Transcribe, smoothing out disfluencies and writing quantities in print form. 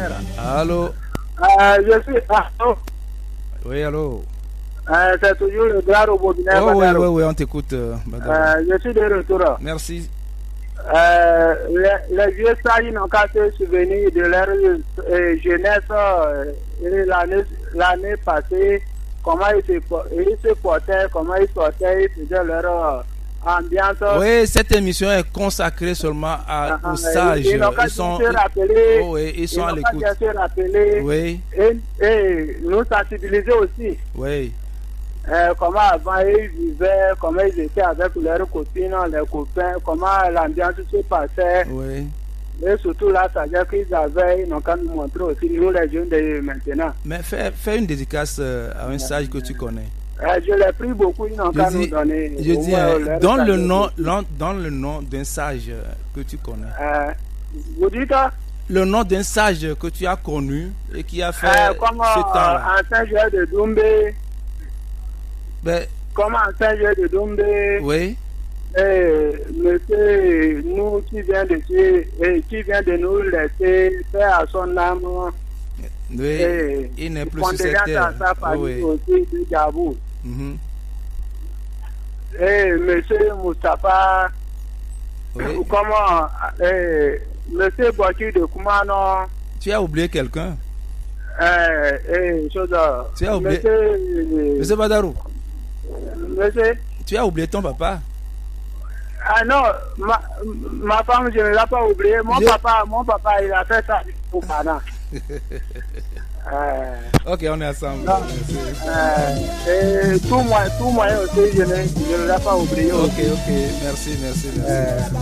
Allô? Je suis... Allô? Oui, allô? C'est toujours le grand robot binaire. Oh, oui, on t'écoute. Je suis de retour. Merci. Les vieux sages n'ont qu'à se souvenir de leur jeunesse et l'année passée, comment ils se portaient, comment ils sortaient, ils faisaient leur ambiance. Oui, cette émission est consacrée seulement aux sages. Ils n'ont qu'à se rappeler. Oh, oui, ils sont à l'écoute. Ils n'ont qu'à se rappeler. Oui. Et nous sensibiliser aussi. Oui. Comment avant ils vivaient, comment ils étaient avec leurs copines, leurs copains, comment l'ambiance se passait. Oui. Et surtout là, c'est-à-dire qu'ils avaient, ils n'ont qu'à nous montrer aussi, nous les jeunes de maintenant. Mais fais une dédicace à un sage que tu connais. Je l'ai pris beaucoup, ils n'ont qu'à nous donner. Je dis, donne le nom d'un sage que tu connais. Vous dites le nom d'un sage que tu as connu et qui a fait comme ce temps-là. un sage de Doumbé. Ben, comme un sage de Doumbé. Oui. Monsieur, nous qui vient de nous laisser faire à son âme. Oui, il n'est plus sur cette terre. Dans sa famille aussi de Gabou. Monsieur Moustapha, comment, monsieur Boaki de Koumano. Tu as oublié quelqu'un? Tu as oublié. Monsieur Badarou. Monsieur. Tu as oublié ton papa? Ah non, ma femme, je ne l'ai pas oublié. Mon papa, il a fait ça pour Pana. Ok, on est ensemble. Tout moyen aussi, je ne l'ai pas oublié. Ok, merci.